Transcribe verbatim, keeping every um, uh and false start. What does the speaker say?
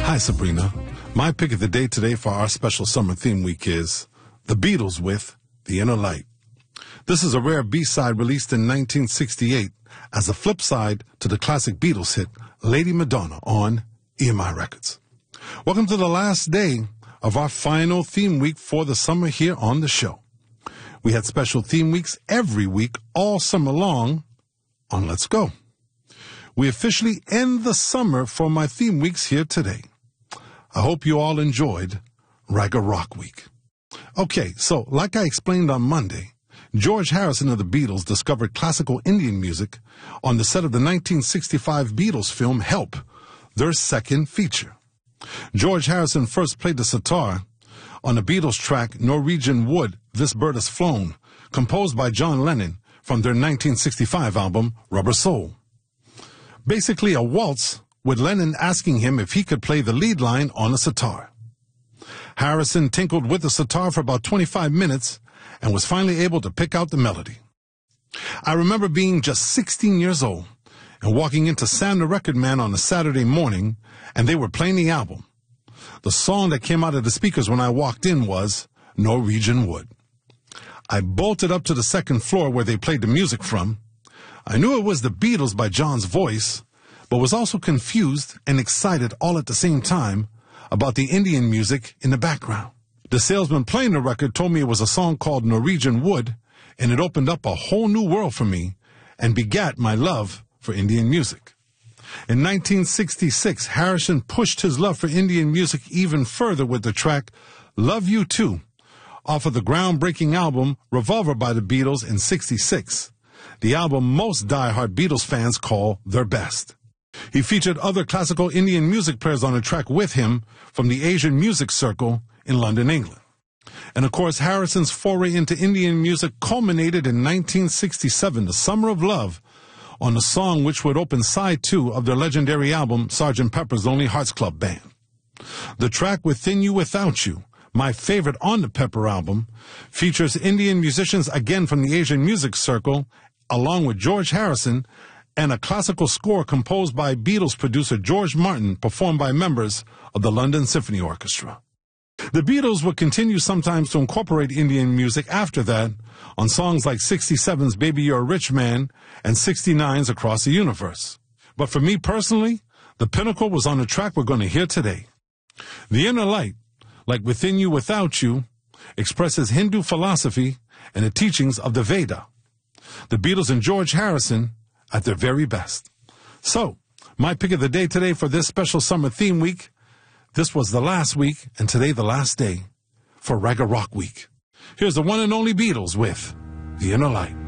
Hi, Sabrina. My pick of the day today for our special summer theme week is The Beatles with The Inner Light. This is a rare B-side released in nineteen sixty-eight as a flip side to the classic Beatles hit Lady Madonna on E M I Records. Welcome to the last day of our final theme week for the summer here on the show. We had special theme weeks every week all summer long on Let's Go. We officially end the summer for my theme weeks here today. I hope you all enjoyed Ragga Rock Week. Okay, so like I explained on Monday, George Harrison of the Beatles discovered classical Indian music on the set of the nineteen sixty-five Beatles film Help, their second feature. George Harrison first played the sitar on the Beatles track Norwegian Wood, This Bird Has Flown, composed by John Lennon from their nineteen sixty-five album Rubber Soul. Basically a waltz with Lennon asking him if he could play the lead line on a sitar. Harrison tinkled with the sitar for about twenty-five minutes and was finally able to pick out the melody. I remember being just sixteen years old and walking into Sam the Record Man on a Saturday morning, and they were playing the album. The song that came out of the speakers when I walked in was Norwegian Wood. I bolted up to the second floor where they played the music from. I knew it was the Beatles by John's voice, but was also confused and excited all at the same time about the Indian music in the background. The salesman playing the record told me it was a song called Norwegian Wood, and it opened up a whole new world for me and begat my love for Indian music. In nineteen sixty-six, Harrison pushed his love for Indian music even further with the track Love You Too, off of the groundbreaking album Revolver by the Beatles in sixty-six, the album most diehard Beatles fans call their best. He featured other classical Indian music players on the track with him from the Asian Music Circle in London, England. And of course, Harrison's foray into Indian music culminated in nineteen sixty-seven, The Summer of Love, on the song which would open side two of their legendary album, Sergeant Pepper's Lonely Hearts Club Band. The track Within You Without You, my favorite on the Pepper album, features Indian musicians again from the Asian Music Circle, along with George Harrison, and a classical score composed by Beatles producer George Martin, performed by members of the London Symphony Orchestra. The Beatles would continue sometimes to incorporate Indian music after that on songs like sixty-seven's Baby You're a Rich Man and sixty-nine's Across the Universe. But for me personally, the pinnacle was on the track we're going to hear today. The Inner Light, like Within You Without You, expresses Hindu philosophy and the teachings of the Veda. The Beatles and George Harrison at their very best. So, my pick of the day today for this special summer theme week. This was the last week, and today the last day for Ragga Rock Week. Here's the one and only Beatles with The Inner Light.